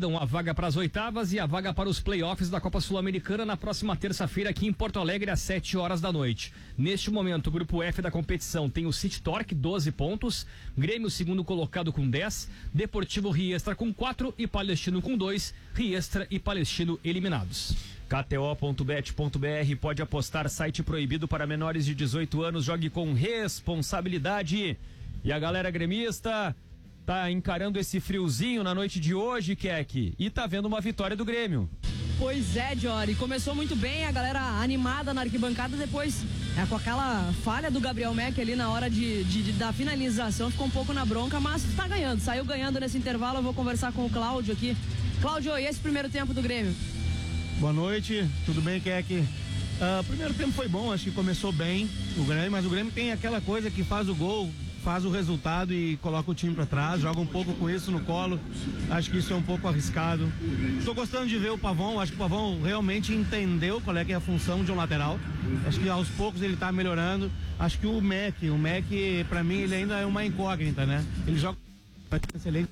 validam a vaga para as oitavas e a vaga para os playoffs da Copa Sul-Americana na próxima terça-feira aqui em Porto Alegre às 7 horas da noite. Neste momento, o grupo F da competição tem o City Torque, 12 pontos, Grêmio segundo colocado com 10, Deportivo Riestra com 4 e Palestino com 2, Riestra e Palestino eliminados. KTO.bet.br pode apostar, site proibido para menores de 18 anos, jogue com responsabilidade. E a galera gremista tá encarando esse friozinho na noite de hoje, Keck, e tá vendo uma vitória do Grêmio. Pois é, Jory, começou muito bem, a galera animada na arquibancada, depois com aquela falha do Gabriel Mack ali na hora da finalização, ficou um pouco na bronca, mas tá ganhando, saiu ganhando nesse intervalo. Eu vou conversar com o Cláudio aqui. Cláudio, e esse primeiro tempo do Grêmio? Boa noite, tudo bem, Keck? Primeiro tempo foi bom, acho que começou bem o Grêmio, mas o Grêmio tem aquela coisa que faz o gol, faz o resultado e coloca o time pra trás, joga um pouco com isso no colo. Acho que isso é um pouco arriscado. Tô gostando de ver o Pavão, acho que o Pavão realmente entendeu qual é que é a função de um lateral. Acho que aos poucos ele tá melhorando. Acho que o Mack pra mim ele ainda é uma incógnita, né? Ele joga excelente.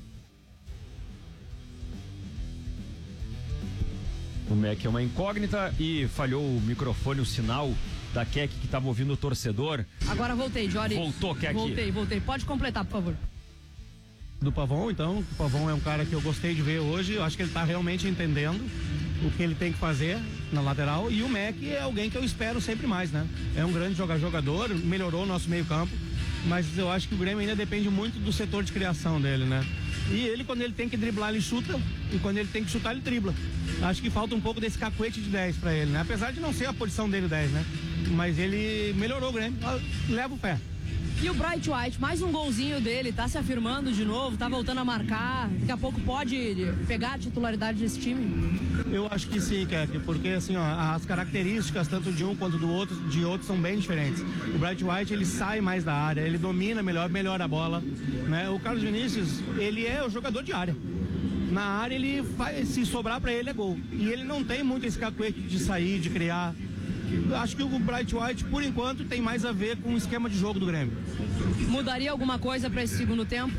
O Mack é uma incógnita e falhou o microfone, o sinal da Keck que estava ouvindo o torcedor. Agora voltei, Jory. Voltou, Keck. Voltei. Pode completar, por favor. Do Pavão, então, o Pavão é um cara que eu gostei de ver hoje. Eu acho que ele tá realmente entendendo o que ele tem que fazer na lateral. E o Mack é alguém que eu espero sempre mais, né? É um grande jogador, melhorou o nosso meio campo, mas eu acho que o Grêmio ainda depende muito do setor de criação dele, né? E ele, quando ele tem que driblar, ele chuta, e quando ele tem que chutar, ele dribla. Acho que falta um pouco desse cacuete de 10 pra ele, né? Apesar de não ser a posição dele 10, né? Mas ele melhorou o Grêmio, leva o pé. E o Bright White, mais um golzinho dele, tá se afirmando de novo, tá voltando a marcar, daqui a pouco pode pegar a titularidade desse time? Eu acho que sim, Keck, porque assim, ó, as características tanto de um quanto de outro são bem diferentes. O Bright White, ele sai mais da área, ele domina melhor a bola, né? O Carlos Vinícius, ele é o jogador de área. Na área ele faz, se sobrar pra ele é gol. E ele não tem muito esse cacuete de sair, de criar. Acho que o Bright White, por enquanto, tem mais a ver com o esquema de jogo do Grêmio. Mudaria alguma coisa pra esse segundo tempo?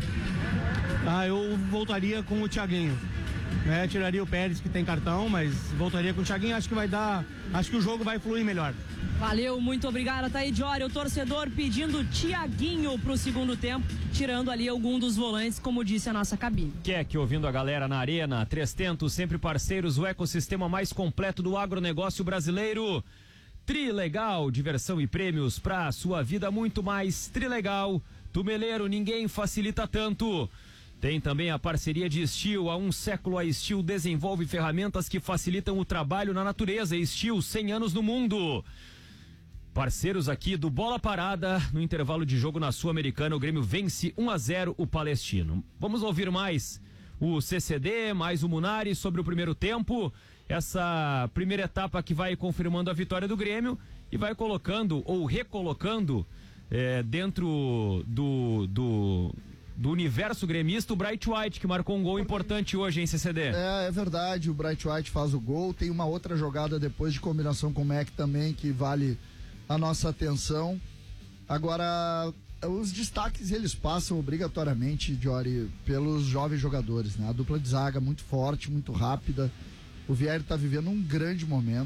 Eu voltaria com o Thiaguinho, né? Tiraria o Pérez, que tem cartão, mas voltaria com o Thiaguinho. Acho que o jogo vai fluir melhor. Valeu, muito obrigado, tá aí, Jory, o torcedor pedindo Thiaguinho pro segundo tempo, tirando ali algum dos volantes, como disse a nossa cabine. Keck, ouvindo a galera na arena, Três Tentos, sempre parceiros, o ecossistema mais completo do agronegócio brasileiro. Trilegal, diversão e prêmios pra sua vida muito mais. Trilegal, Tumeleiro, ninguém facilita tanto. Tem também a parceria de Steel. Há um século a Steel desenvolve ferramentas que facilitam o trabalho na natureza. Steel, 100 anos no mundo. Parceiros aqui do Bola Parada, no intervalo de jogo na Sul-Americana, o Grêmio vence 1-0 o Palestino. Vamos ouvir mais o CCD, mais o Munari sobre o primeiro tempo, essa primeira etapa que vai confirmando a vitória do Grêmio e vai colocando ou recolocando dentro do universo gremista o Bright White, que marcou um gol importante hoje, hein, CCD? É verdade, o Bright White faz o gol, tem uma outra jogada depois de combinação com o Mack também que vale a nossa atenção. Agora, os destaques eles passam obrigatoriamente, Jory, pelos jovens jogadores, né? A dupla de zaga muito forte, muito rápida. O Vieri tá vivendo um grande momento.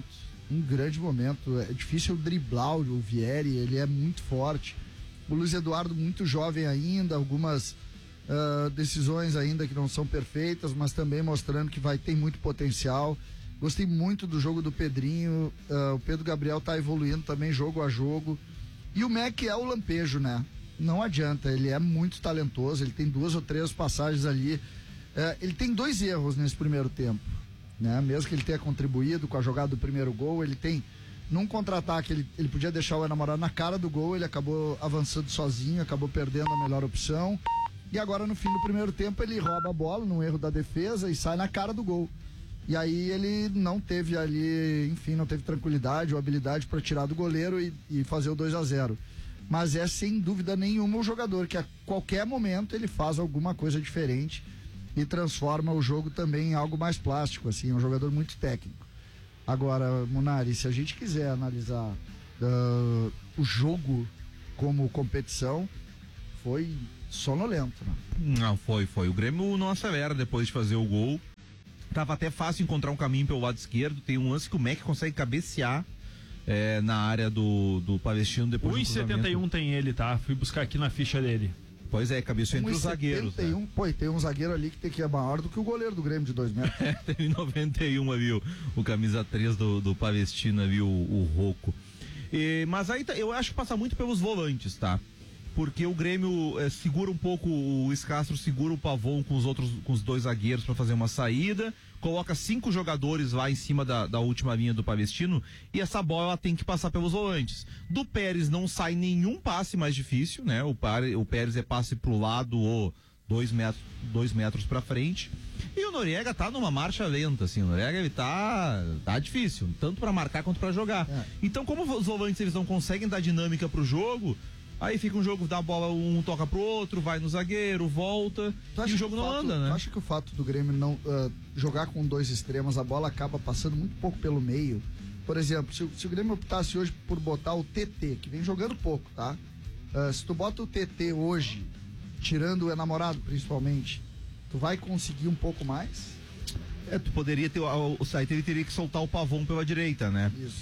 É difícil driblar o Vieri, ele é muito forte. O Luiz Eduardo muito jovem ainda, algumas decisões ainda que não são perfeitas, mas também mostrando que tem muito potencial. Gostei muito do jogo do Pedrinho, o Pedro Gabriel tá evoluindo também jogo a jogo. E o Mack é o lampejo, né? Não adianta, ele é muito talentoso, ele tem 2 ou 3 passagens ali. Ele tem 2 erros nesse primeiro tempo, né? Mesmo que ele tenha contribuído com a jogada do primeiro gol, ele tem, num contra-ataque, ele podia deixar o enamorado na cara do gol, ele acabou avançando sozinho, acabou perdendo a melhor opção. E agora no fim do primeiro tempo ele rouba a bola num erro da defesa e sai na cara do gol. E aí ele não teve ali, enfim, não teve tranquilidade ou habilidade para tirar do goleiro e fazer o 2-0. Mas é sem dúvida nenhuma o jogador que a qualquer momento ele faz alguma coisa diferente e transforma o jogo também em algo mais plástico, assim, é um jogador muito técnico. Agora, Munari, se a gente quiser analisar o jogo como competição, foi sonolento, né? Não, foi. O Grêmio não acelera depois de fazer o gol. Tava até fácil encontrar um caminho pelo lado esquerdo. Tem um lance que o Mac consegue cabecear na área do Palestino depois do cruzamento. 1,71 tem ele, tá? Fui buscar aqui na ficha dele. Pois é, cabeceou entre os zagueiros. Né? Pô, e tem um zagueiro ali que é maior do que o goleiro do Grêmio de 2 metros. Tem 91 ali, o camisa 3 do Palestino ali, o Rocco. Mas aí eu acho que passa muito pelos volantes, tá? Porque o Grêmio segura um pouco, o Luiz Castro segura o Pavon com os 2 zagueiros para fazer uma saída, coloca 5 jogadores lá em cima da última linha do Palestino, e essa bola ela tem que passar pelos volantes. Do Pérez não sai nenhum passe mais difícil, né? O Pérez é passe pro lado ou 2 metros para frente. E o Noriega tá numa marcha lenta, assim, o Noriega ele tá difícil, tanto para marcar quanto para jogar. Então, como os volantes eles não conseguem dar dinâmica pro jogo, aí fica um jogo, dá a bola, um toca pro outro, vai no zagueiro, volta, e o jogo não anda, né? Eu acho que o fato do Grêmio não jogar com 2 extremos, a bola acaba passando muito pouco pelo meio. Por exemplo, se o Grêmio optasse hoje por botar o TT, que vem jogando pouco, tá? Se tu bota o TT hoje, tirando o enamorado principalmente, tu vai conseguir um pouco mais? Tu poderia ter o site, ele teria que soltar o Pavon pela direita, né? Isso.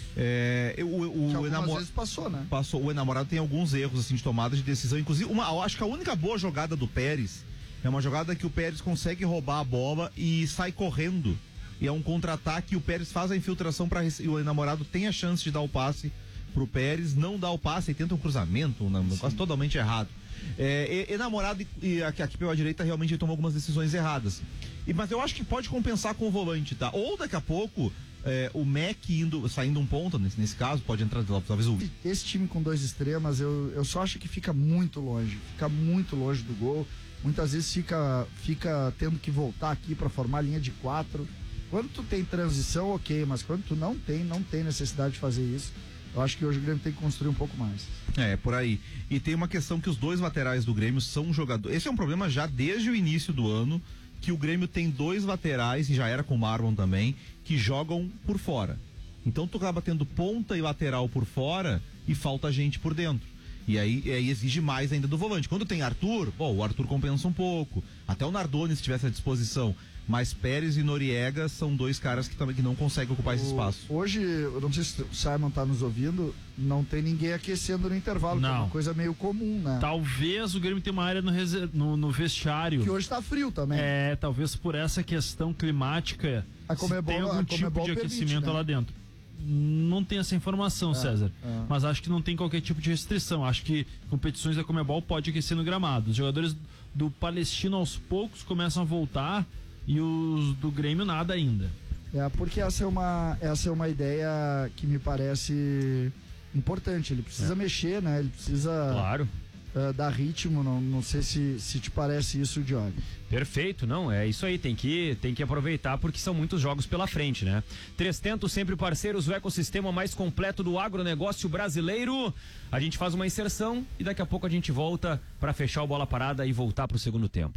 Algumas vezes passou, né? Passou. O enamorado tem alguns erros assim de tomada de decisão, inclusive eu acho que a única boa jogada do Pérez é uma jogada que o Pérez consegue roubar a bola e sai correndo. E é um contra-ataque, e o Pérez faz a infiltração e o enamorado tem a chance de dar o passe pro Pérez, não dá o passe e tenta um cruzamento, quase totalmente errado. Enamorado e aqui pela direita realmente ele tomou algumas decisões erradas. Mas eu acho que pode compensar com o volante, tá? Ou daqui a pouco o Mac saindo um ponta, nesse caso, pode entrar talvez o... Esse time com 2 extremas, eu só acho que fica muito longe do gol. Muitas vezes fica tendo que voltar aqui para formar linha de 4. Quando tu tem transição, ok, mas quando tu não tem necessidade de fazer isso. Eu acho que hoje o Grêmio tem que construir um pouco mais. Por aí. E tem uma questão que os 2 laterais do Grêmio são jogadores. Esse é um problema já desde o início do ano, que o Grêmio tem 2 laterais, e já era com o Marlon também, que jogam por fora. Então tu acaba tendo ponta e lateral por fora e falta gente por dentro. E aí exige mais ainda do volante. Quando tem Arthur, o Arthur compensa um pouco. Até o Nardoni, se tivesse à disposição. Mas Pérez e Noriega são 2 caras que não conseguem ocupar esse espaço. Hoje, eu não sei se o Simon tá nos ouvindo, não tem ninguém aquecendo no intervalo, que é uma coisa meio comum, né? Talvez o Grêmio tenha uma área no vestiário. Que hoje tá frio também. Talvez por essa questão climática, tem algum tipo de aquecimento, né, lá dentro. Não tem essa informação, César. Mas acho que não tem qualquer tipo de restrição. Acho que competições da Conmebol pode aquecer no gramado. Os jogadores do Palestino aos poucos começam a voltar e os do Grêmio nada ainda. Porque essa é uma ideia que me parece importante. Ele precisa mexer, né? Ele precisa dar ritmo. Não sei se te parece isso, Diogo. Perfeito, não, é isso aí, tem que aproveitar porque são muitos jogos pela frente, né? 300 sempre parceiros, o ecossistema mais completo do agronegócio brasileiro. A gente faz uma inserção e daqui a pouco a gente volta para fechar o Bola Parada e voltar para o segundo tempo.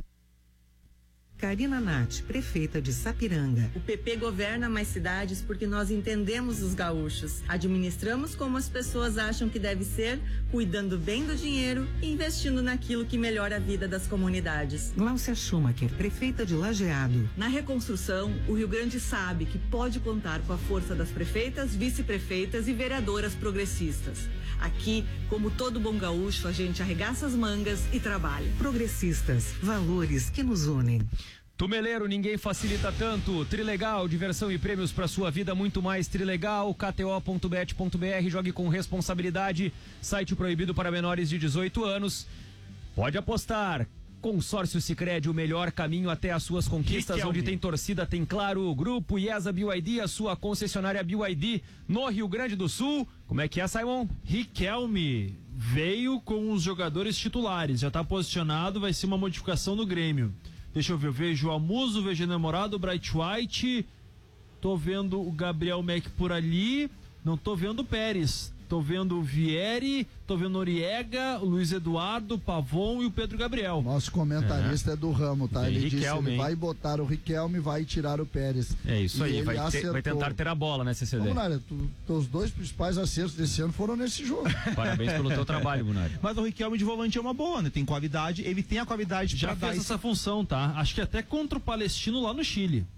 Karina Nath, prefeita de Sapiranga. O PP governa mais cidades porque nós entendemos os gaúchos. Administramos como as pessoas acham que deve ser, cuidando bem do dinheiro e investindo naquilo que melhora a vida das comunidades. Gláucia Schumacher, prefeita de Lajeado. Na reconstrução, o Rio Grande sabe que pode contar com a força das prefeitas, vice-prefeitas e vereadoras progressistas. Aqui, como todo bom gaúcho, a gente arregaça as mangas e trabalha. Progressistas, valores que nos unem. Tumeleiro, ninguém facilita tanto. Trilegal, diversão e prêmios para sua vida, muito mais. Trilegal, kto.bet.br, jogue com responsabilidade. Site proibido para menores de 18 anos. Pode apostar. Consórcio Sicredi, o melhor caminho até as suas conquistas, onde tem torcida, tem claro, grupo IESA BYD, a sua concessionária BYD no Rio Grande do Sul. Como é que é, Simon? Riquelme veio com os jogadores titulares, já está posicionado, vai ser uma modificação no Grêmio. Deixa eu ver, eu vejo o Amuso, vejo o Namorado, o Bright White, tô vendo o Gabriel Mac por ali, não tô vendo o Pérez. Tô vendo o Vieri, tô vendo o Noriega, o Luiz Eduardo, o Pavon e o Pedro Gabriel. Nosso comentarista é do ramo, tá? Ele disse que ele vai botar o Riquelme e vai tirar o Pérez. É isso aí, vai tentar ter a bola, né, CCD? Munari, teus 2 principais acertos desse ano foram nesse jogo. Parabéns pelo teu trabalho, Munari. Mas o Riquelme de volante é uma boa, né? Tem qualidade, ele tem a qualidade já pra fez essa função, tá? Acho que até contra o Palestino lá no Chile.